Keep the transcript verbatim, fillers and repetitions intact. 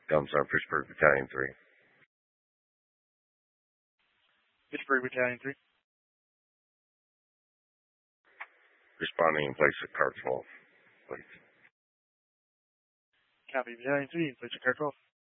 I'm sorry, Fitchburg Battalion three. Fitchburg Battalion three. Responding in place of car twelve, please. Copy, Battalion three, in place of car twelve.